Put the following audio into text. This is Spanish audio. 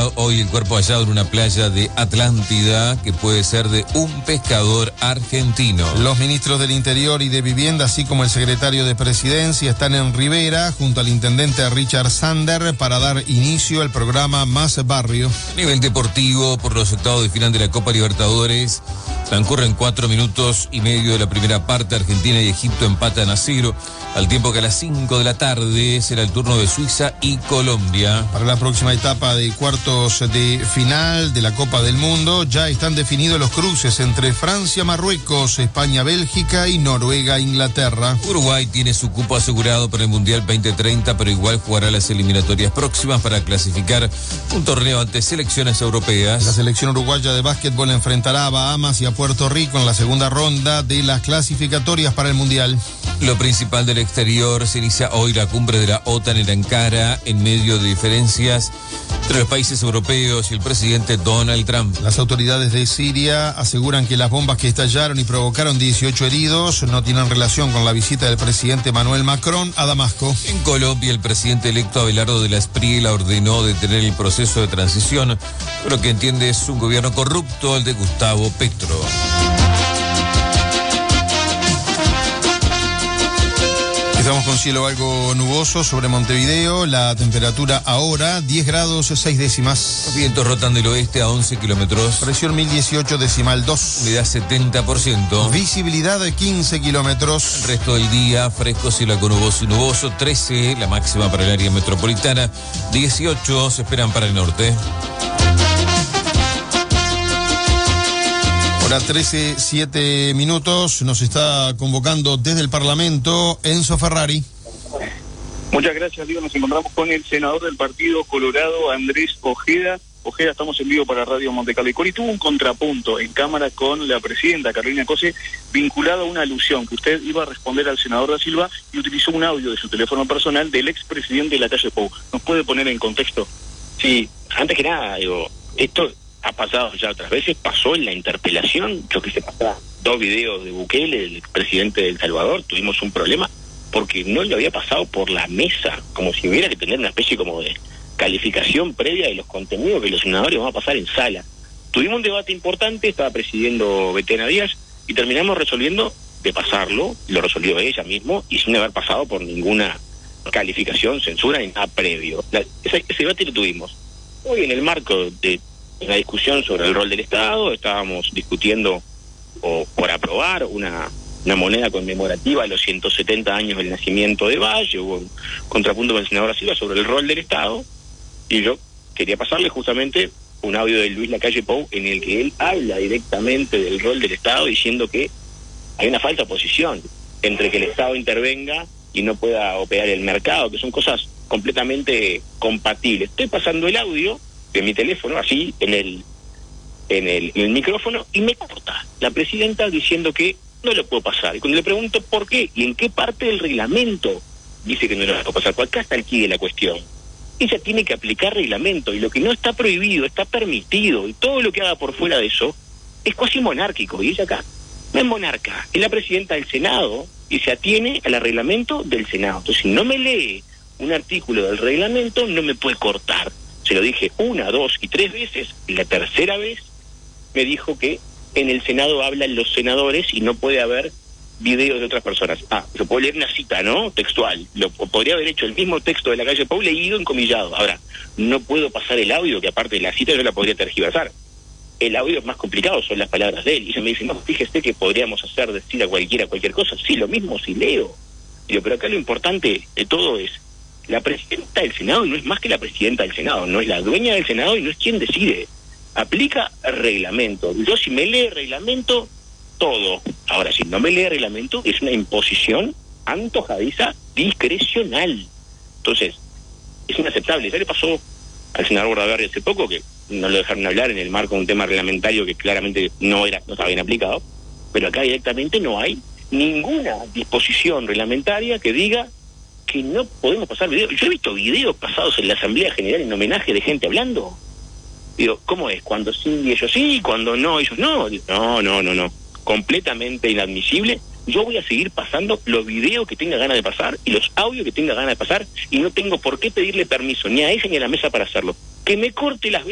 hoy el cuerpo hallado en una playa de Atlántida que puede ser de un pescador argentino. Los ministros del Interior y de Vivienda, así como el secretario de Presidencia, están en Rivera junto al intendente Richard Sander para dar inicio al programa Más Barrio. A nivel deportivo, por los octavos de final de la Copa Libertadores, transcurren 4 minutos y medio de la primera parte. Argentina y Egipto empatan a 0, al tiempo que a las 5 de la tarde será el turno de Suiza y Colombia. Para la próxima etapa de cuartos de final de la Copa del Mundo, ya están definidos los cruces entre Francia, Marruecos, España, Bélgica y Noruega, Inglaterra. Uruguay tiene su cupo asegurado para el Mundial 2030, pero igual jugará las eliminatorias próximas para clasificar un torneo ante selecciones europeas. La selección uruguaya de básquetbol enfrentará a Bahamas y a Puerto Rico en la segunda ronda de las clasificatorias para el Mundial. Lo principal del exterior, se inicia hoy la cumbre de la OTAN en Ankara en medio de diferencias entre los países europeos y el presidente Donald Trump. Las autoridades de Siria aseguran que las bombas que estallaron y provocaron 18 heridos no tienen relación con la visita del presidente Emmanuel Macron a Damasco. En Colombia, el presidente electo Abelardo de la Espriella ordenó detener el proceso de transición, pero que entiende es un gobierno corrupto, el de Gustavo Petro. Estamos con cielo algo nuboso sobre Montevideo. La temperatura ahora 10 grados 6 décimas. Los vientos rotan del oeste a 11 kilómetros. Presión 1018,2. Humedad 70%. Visibilidad de 15 kilómetros. El resto del día fresco, cielo algo nuboso y nuboso. 13 la máxima para el área metropolitana. 18 se esperan para el norte. Hora 13, 7 minutos. Nos está convocando desde el Parlamento Enzo Ferrari. Muchas gracias, Diego. Nos encontramos con el senador del Partido Colorado, Andrés Ojeda. Ojeda, estamos en vivo para Radio Monte Carlo. Y Cori tuvo un contrapunto en cámara con la presidenta Carolina Cose vinculado a una alusión que usted iba a responder al senador da Silva y utilizó un audio de su teléfono personal del expresidente de la calle Pou. ¿Nos puede poner en contexto? Sí, antes que nada, digo, esto ha pasado ya otras veces, pasó en la interpelación, yo que sé, pasaba 2 videos de Bukele, el presidente de El Salvador, tuvimos un problema porque no le había pasado por la mesa, como si hubiera que tener una especie como de calificación previa de los contenidos que los senadores van a pasar en sala. Tuvimos un debate importante, estaba presidiendo Betena Díaz y terminamos resolviendo de pasarlo, lo resolvió ella mismo y sin haber pasado por ninguna calificación, censura ni nada previo. Ese debate lo tuvimos. Hoy en el marco de una discusión sobre el rol del Estado, estábamos discutiendo por aprobar una moneda conmemorativa a los 170 años del nacimiento de Valle, hubo un contrapunto con el senador da Silva sobre el rol del Estado, y yo quería pasarle justamente un audio de Luis Lacalle Pou en el que él habla directamente del rol del Estado, diciendo que hay una falsa posición entre que el Estado intervenga y no pueda operar el mercado, que son cosas completamente compatibles. Estoy pasando el audio de mi teléfono, así, en el micrófono, y me corta la presidenta diciendo que no lo puedo pasar. Y cuando le pregunto por qué y en qué parte del reglamento dice que no lo puedo pasar, pues acá está el quid de la cuestión. Ella tiene que aplicar reglamento, y lo que no está prohibido está permitido, y todo lo que haga por fuera de eso es cuasi monárquico, y ella acá no es monarca, es la presidenta del Senado, y se atiene al reglamento del Senado. Entonces, si no me lee un artículo del reglamento, no me puede cortar. Se lo dije 1, 2 y 3 veces, y la tercera vez me dijo que en el Senado hablan los senadores y no puede haber videos de otras personas. Yo puedo leer una cita, ¿no? Textual. Podría haber hecho el mismo texto de Lacalle Pou leído encomillado. Ahora, no puedo pasar el audio, que aparte de la cita yo la podría tergiversar. El audio es más complicado, son las palabras de él. Y ella me dice, no, fíjese que podríamos decir a cualquiera cualquier cosa. Sí, lo mismo si leo. Digo, pero acá lo importante de todo es la presidenta del Senado, y no es más que la presidenta del Senado, no es la dueña del Senado y no es quien decide. Aplica reglamento. Yo, si me lee reglamento, todo. Ahora, si no me lee reglamento, es una imposición antojadiza discrecional. Entonces, es inaceptable. Ya le pasó al senador Bordaberry hace poco, que no lo dejaron hablar en el marco de un tema reglamentario que claramente no estaba bien aplicado, pero acá directamente no hay ninguna disposición reglamentaria que diga que no podemos pasar videos. Yo he visto videos pasados en la Asamblea General en homenaje de gente hablando. Digo, ¿cómo es? Cuando sí, ellos sí, cuando no, ellos no. No. Completamente inadmisible. Yo voy a seguir pasando los videos que tenga ganas de pasar y los audios que tenga ganas de pasar, y no tengo por qué pedirle permiso ni a ella ni a la mesa para hacerlo. Que me corte las